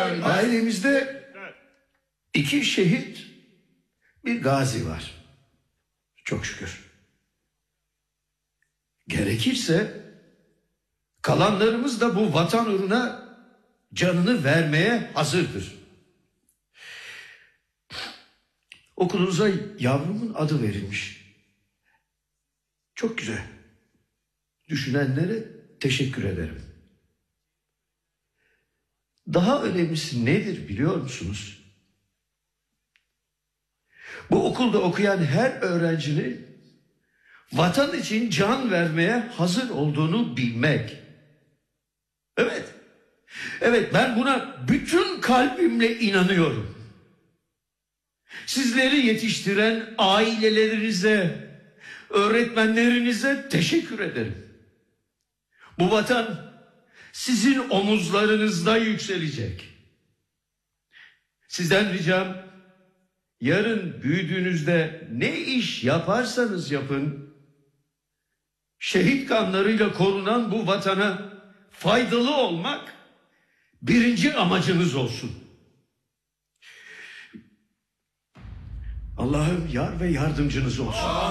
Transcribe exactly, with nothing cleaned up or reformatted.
Ailemizde iki şehit, bir gazi var. Çok şükür. Gerekirse kalanlarımız da bu vatan uğruna canını vermeye hazırdır. Okulunuza yavrumun adı verilmiş. Çok güzel. Düşünenlere teşekkür ederim. Daha önemlisi nedir biliyor musunuz? Bu okulda okuyan her öğrencinin vatan için can vermeye hazır olduğunu bilmek. Evet. Evet, ben buna bütün kalbimle inanıyorum. Sizleri yetiştiren ailelerinize, öğretmenlerinize teşekkür ederim. Bu vatan sizin omuzlarınızda yükselecek. Sizden ricam, yarın büyüdüğünüzde ne iş yaparsanız yapın, şehit kanlarıyla korunan bu vatana faydalı olmak birinci amacınız olsun. Allah'ım yar ve yardımcınız olsun.